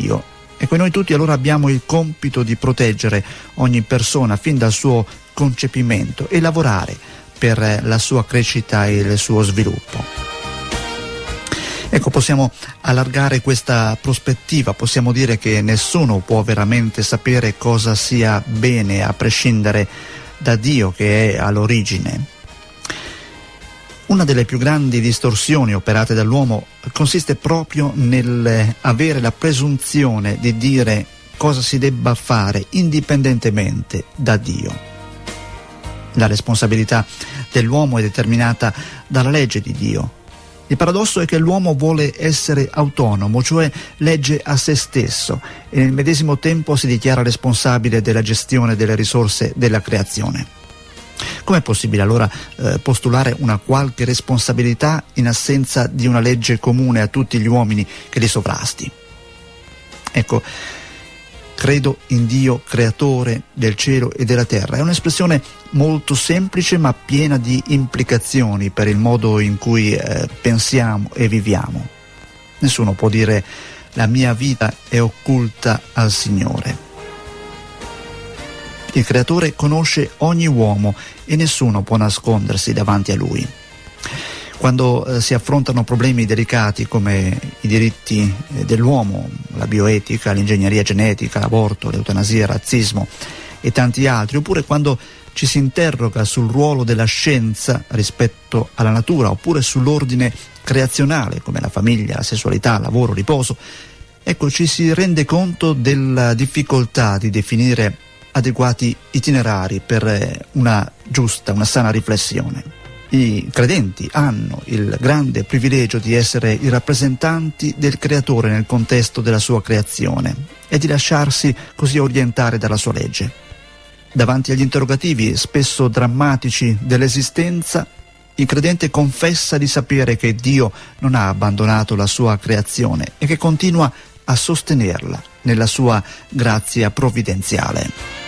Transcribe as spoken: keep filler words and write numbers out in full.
Dio. Ecco, noi tutti allora abbiamo il compito di proteggere ogni persona fin dal suo concepimento e lavorare per la sua crescita e il suo sviluppo. Ecco, possiamo allargare questa prospettiva, possiamo dire che nessuno può veramente sapere cosa sia bene a prescindere da Dio, che è all'origine. Una delle più grandi distorsioni operate dall'uomo consiste proprio nell'avere la presunzione di dire cosa si debba fare indipendentemente da Dio. La responsabilità dell'uomo è determinata dalla legge di Dio. Il paradosso è che l'uomo vuole essere autonomo, cioè legge a se stesso, e nel medesimo tempo si dichiara responsabile della gestione delle risorse della creazione. Com'è possibile allora eh, postulare una qualche responsabilità in assenza di una legge comune a tutti gli uomini che li sovrasti? Ecco, credo in Dio creatore del cielo e della terra. È un'espressione molto semplice ma piena di implicazioni per il modo in cui eh, pensiamo e viviamo. Nessuno può dire la mia vita è occulta al Signore. Il creatore conosce ogni uomo e nessuno può nascondersi davanti a lui. Quando eh, si affrontano problemi delicati come i diritti eh, dell'uomo, la bioetica, l'ingegneria genetica, l'aborto, l'eutanasia, il razzismo e tanti altri, oppure quando ci si interroga sul ruolo della scienza rispetto alla natura, oppure sull'ordine creazionale come la famiglia, la sessualità, il lavoro, il riposo, ecco, ci si rende conto della difficoltà di definire adeguati itinerari per una giusta, una sana riflessione. I credenti hanno il grande privilegio di essere i rappresentanti del Creatore nel contesto della sua creazione e di lasciarsi così orientare dalla sua legge. Davanti agli interrogativi spesso drammatici dell'esistenza, il credente confessa di sapere che Dio non ha abbandonato la sua creazione e che continua a sostenerla nella sua grazia provvidenziale.